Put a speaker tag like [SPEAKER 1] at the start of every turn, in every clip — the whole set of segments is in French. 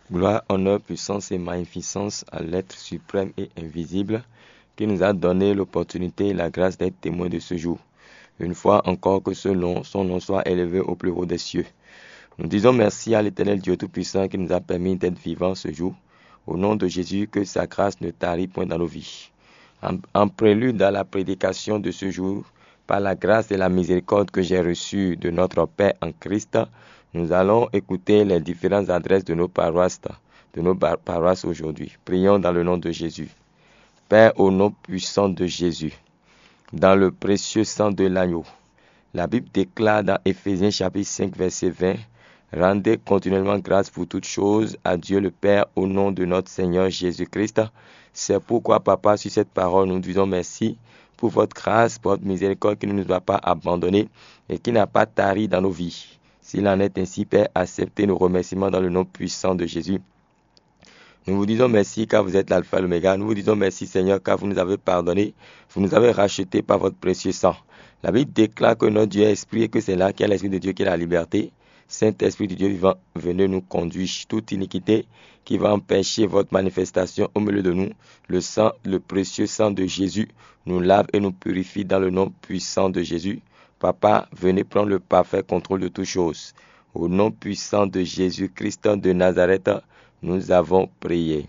[SPEAKER 1] Gloire, honneur, puissance et magnificence à l'être suprême et invisible qui nous a donné l'opportunité et la grâce d'être témoins de ce jour. Une fois encore que son nom soit élevé au plus haut des cieux. Nous disons merci à l'Éternel Dieu Tout-Puissant qui nous a permis d'être vivants ce jour. Au nom de Jésus, que sa grâce ne tarit point dans nos vies. En prélude à la prédication de ce jour, par la grâce et la miséricorde que j'ai reçue de notre Père en Christ, nous allons écouter les différentes adresses de nos paroisses aujourd'hui. Prions dans le nom de Jésus. Père, au nom puissant de Jésus, dans le précieux sang de l'agneau, la Bible déclare dans Éphésiens chapitre 5 verset 20, « Rendez continuellement grâce pour toutes choses à Dieu le Père au nom de notre Seigneur Jésus-Christ. » C'est pourquoi, Papa, sur cette parole, nous disons merci pour votre grâce, pour votre miséricorde qui ne nous a pas abandonnés et qui n'a pas tari dans nos vies. S'il en est ainsi, Père, acceptez nos remerciements dans le nom puissant de Jésus. Nous vous disons merci car vous êtes l'alpha et l'oméga. Nous vous disons merci Seigneur car vous nous avez pardonné. Vous nous avez rachetés par votre précieux sang. La Bible déclare que notre Dieu est esprit et que c'est là qu'il y a l'esprit de Dieu qui est la liberté. Saint-Esprit de Dieu vivant, venez nous conduire toute iniquité qui va empêcher votre manifestation au milieu de nous. Le sang, le précieux sang de Jésus nous lave et nous purifie dans le nom puissant de Jésus. Papa, venez prendre le parfait contrôle de toutes choses. Au nom puissant de Jésus-Christ de Nazareth, nous avons prié.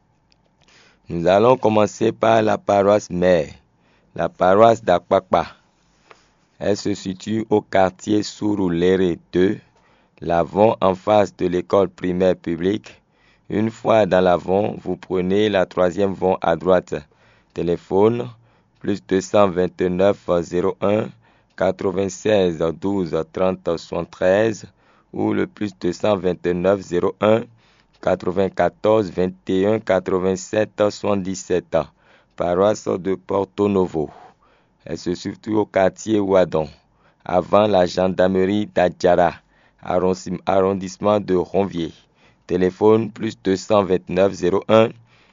[SPEAKER 1] Nous allons commencer par la paroisse mère, la paroisse d'Akpakpa. Elle se situe au quartier Surulere 2, l'Avon en face de l'école primaire publique. Une fois dans l'Avon, vous prenez la 3e voie à droite. Téléphone plus 229 01 96 12 30 73 ou le plus 229 01 94 21 87 77. Paroisse de Porto Novo. Elle se situe au quartier Ouadon, avant la gendarmerie d'Adjara, arrondissement de Ronvier. Téléphone plus 229 01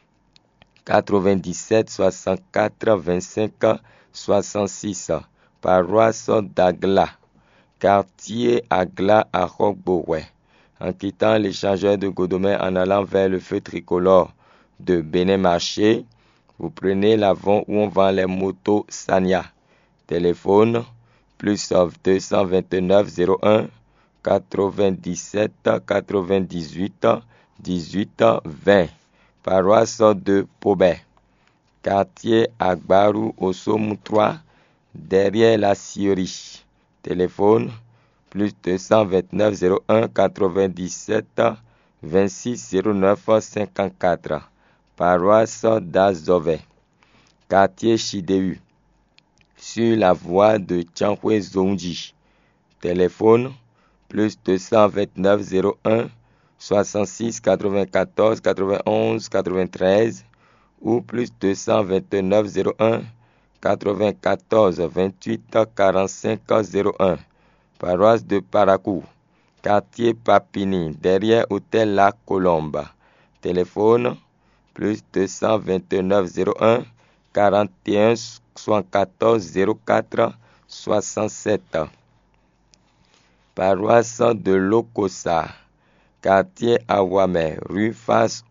[SPEAKER 1] 97 64 25 66. Paroisse d'Agla, quartier Agla à Roquebourg. En quittant l'échangeur de Godomé en allant vers le feu tricolore de Bénin Marché, vous prenez l'avant où on vend les motos Sanya. Téléphone plus 229 01 97 98 18 20. Paroisse de Pobé, quartier Agbarou au Somme 3, derrière la Syrie. Téléphone plus 229 01 97 26 09 54. Paroisse d'Azové, quartier Chidéu, sur la voie de Tchankwe Zonji. Téléphone plus 229 01 66 94 91 93 ou plus 229 01 94 28 45 01. Paroisse de Paracou, quartier Papini, derrière hôtel La Colombe. Téléphone plus 229 01 41 74 04 67. Paroisse de Lokosa, quartier Awame, rue face